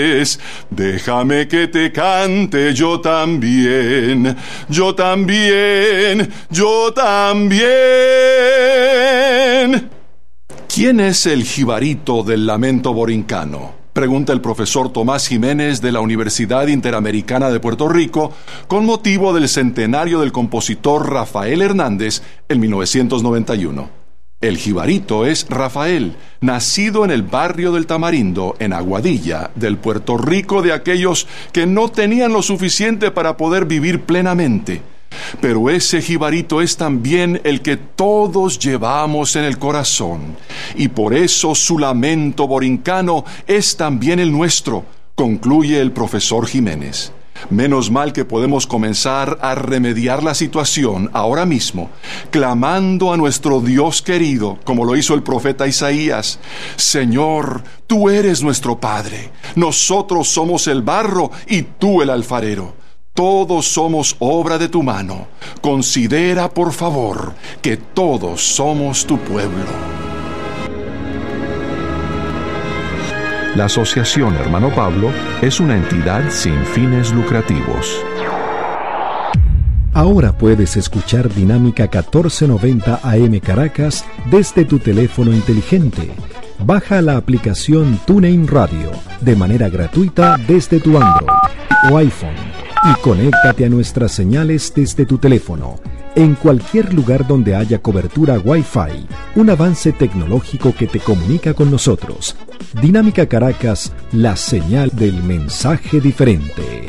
Déjame que te cante yo también, yo también, yo también. ¿Quién es el jibarito del lamento borincano?, pregunta el profesor Tomás Jiménez de la Universidad Interamericana de Puerto Rico con motivo del centenario del compositor Rafael Hernández en 1991. El jibarito es Rafael, nacido en el barrio del Tamarindo, en Aguadilla, del Puerto Rico de aquellos que no tenían lo suficiente para poder vivir plenamente. Pero ese jibarito es también el que todos llevamos en el corazón, y por eso su lamento borincano es también el nuestro, concluye el profesor Jiménez. Menos mal que podemos comenzar a remediar la situación ahora mismo, clamando a nuestro Dios querido, como lo hizo el profeta Isaías: Señor, tú eres nuestro Padre, nosotros somos el barro y tú el alfarero. Todos somos obra de tu mano. Considera, por favor, que todos somos tu pueblo. La Asociación Hermano Pablo es una entidad sin fines lucrativos. Ahora puedes escuchar Dinámica 1490 AM Caracas desde tu teléfono inteligente. Baja la aplicación TuneIn Radio de manera gratuita desde tu Android o iPhone y conéctate a nuestras señales desde tu teléfono en cualquier lugar donde haya cobertura Wi-Fi, un avance tecnológico que te comunica con nosotros. Dinámica Caracas, la señal del mensaje diferente.